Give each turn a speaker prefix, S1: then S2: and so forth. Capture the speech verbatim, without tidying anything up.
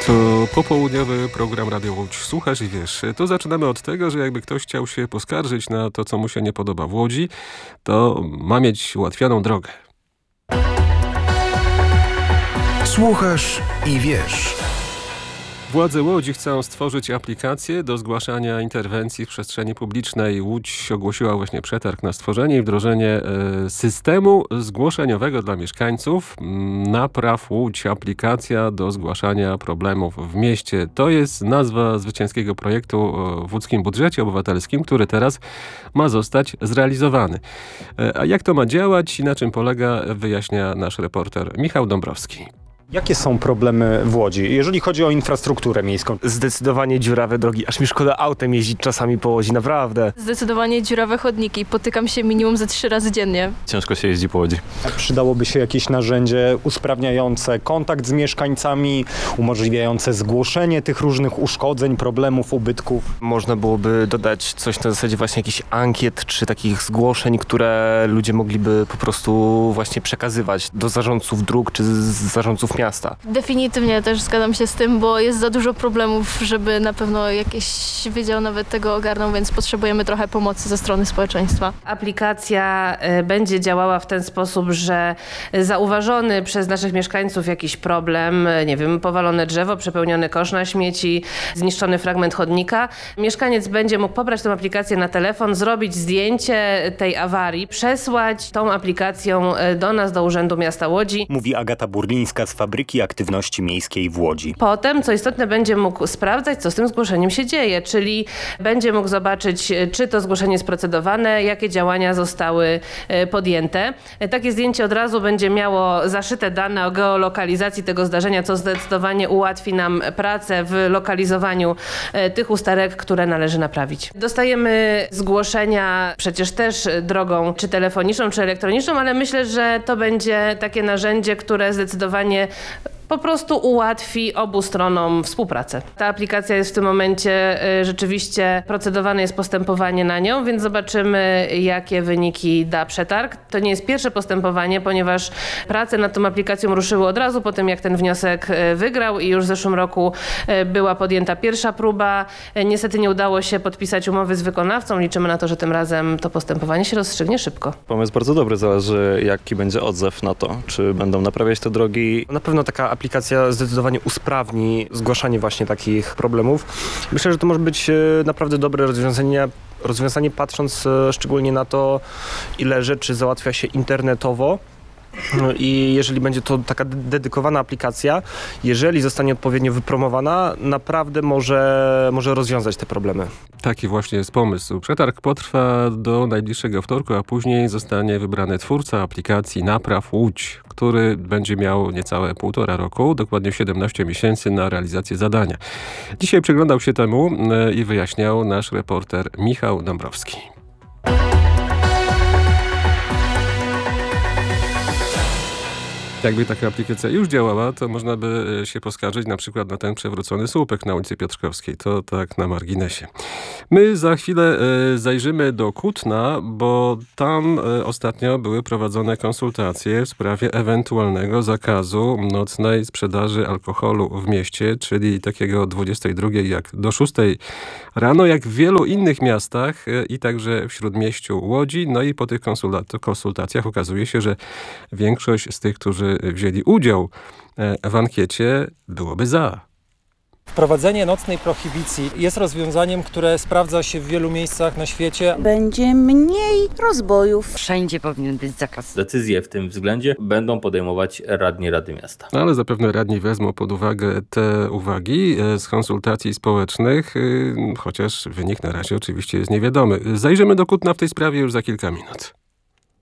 S1: To popołudniowy program Radio Łódź. Słuchasz i wiesz. To zaczynamy od tego, że jakby ktoś chciał się poskarżyć na to, co mu się nie podoba w Łodzi, to ma mieć ułatwioną drogę.
S2: Słuchasz i wiesz.
S1: Władze Łodzi chcą stworzyć aplikację do zgłaszania interwencji w przestrzeni publicznej. Łódź ogłosiła właśnie przetarg na stworzenie i wdrożenie e, systemu zgłoszeniowego dla mieszkańców. Napraw Łódź, aplikacja do zgłaszania problemów w mieście. To jest nazwa zwycięskiego projektu w łódzkim budżecie obywatelskim, który teraz ma zostać zrealizowany. E, a jak to ma działać i na czym polega, wyjaśnia nasz reporter Michał Dąbrowski.
S3: Jakie są problemy w Łodzi, jeżeli chodzi o infrastrukturę miejską?
S4: Zdecydowanie dziurawe drogi, aż mi szkoda autem jeździć czasami po Łodzi, naprawdę.
S5: Zdecydowanie dziurawe chodniki, potykam się minimum ze trzy razy dziennie.
S6: Ciężko się jeździ po Łodzi.
S3: A przydałoby się jakieś narzędzie usprawniające kontakt z mieszkańcami, umożliwiające zgłoszenie tych różnych uszkodzeń, problemów, ubytków?
S4: Można byłoby dodać coś na zasadzie właśnie jakichś ankiet, czy takich zgłoszeń, które ludzie mogliby po prostu właśnie przekazywać do zarządców dróg, czy z zarządców miasta.
S5: Definitywnie też zgadzam się z tym, bo jest za dużo problemów, żeby na pewno jakiś wydział nawet tego ogarnął, więc potrzebujemy trochę pomocy ze strony społeczeństwa.
S7: Aplikacja będzie działała w ten sposób, że zauważony przez naszych mieszkańców jakiś problem, nie wiem, powalone drzewo, przepełniony kosz na śmieci, zniszczony fragment chodnika, mieszkaniec będzie mógł pobrać tę aplikację na telefon, zrobić zdjęcie tej awarii, przesłać tą aplikacją do nas, do Urzędu Miasta Łodzi.
S3: Mówi Agata Burlińska z Fabryki Aktywności Miejskiej w Łodzi.
S7: Potem, co istotne, będzie mógł sprawdzać, co z tym zgłoszeniem się dzieje, czyli będzie mógł zobaczyć, czy to zgłoszenie jest procedowane, jakie działania zostały podjęte. Takie zdjęcie od razu będzie miało zaszyte dane o geolokalizacji tego zdarzenia, co zdecydowanie ułatwi nam pracę w lokalizowaniu tych usterek, które należy naprawić. Dostajemy zgłoszenia przecież też drogą czy telefoniczną, czy elektroniczną, ale myślę, że to będzie takie narzędzie, które zdecydowanie po prostu ułatwi obu stronom współpracę. Ta aplikacja jest w tym momencie y, rzeczywiście procedowane jest postępowanie na nią, więc zobaczymy, jakie wyniki da przetarg. To nie jest pierwsze postępowanie, ponieważ prace nad tą aplikacją ruszyły od razu po tym, jak ten wniosek y, wygrał i już w zeszłym roku y, była podjęta pierwsza próba. Y, niestety nie udało się podpisać umowy z wykonawcą. Liczymy na to, że tym razem to postępowanie się rozstrzygnie szybko.
S6: Pomysł bardzo dobry, zależy jaki będzie odzew na to, czy będą naprawiać te drogi.
S4: Na pewno taka aplikacja zdecydowanie usprawni zgłaszanie właśnie takich problemów. Myślę, że to może być naprawdę dobre rozwiązanie, rozwiązanie patrząc szczególnie na to, ile rzeczy załatwia się internetowo. I jeżeli będzie to taka dedykowana aplikacja, jeżeli zostanie odpowiednio wypromowana, naprawdę może, może rozwiązać te problemy.
S1: Taki właśnie jest pomysł. Przetarg potrwa do najbliższego wtorku, a później zostanie wybrany twórca aplikacji Napraw Łódź, który będzie miał niecałe półtora roku, dokładnie siedemnaście miesięcy na realizację zadania. Dzisiaj przyglądał się temu i wyjaśniał nasz reporter Michał Dąbrowski. Jakby taka aplikacja już działała, to można by się poskarżyć na przykład na ten przewrócony słupek na ulicy Piotrkowskiej. To tak na marginesie. My za chwilę e, zajrzymy do Kutna, bo tam e, ostatnio były prowadzone konsultacje w sprawie ewentualnego zakazu nocnej sprzedaży alkoholu w mieście, czyli takiego od dwudziestej drugiej jak do szóstej rano, jak w wielu innych miastach e, i także w śródmieściu Łodzi. No i po tych konsultacjach okazuje się, że większość z tych, którzy wzięli udział w ankiecie, byłoby za.
S8: Wprowadzenie nocnej prohibicji jest rozwiązaniem, które sprawdza się w wielu miejscach na świecie.
S9: Będzie mniej rozbojów.
S10: Wszędzie powinien być zakaz.
S11: Decyzje w tym względzie będą podejmować radni Rady Miasta.
S1: Ale zapewne radni wezmą pod uwagę te uwagi z konsultacji społecznych, chociaż wynik na razie oczywiście jest niewiadomy. Zajrzymy do Kutna w tej sprawie już za kilka minut.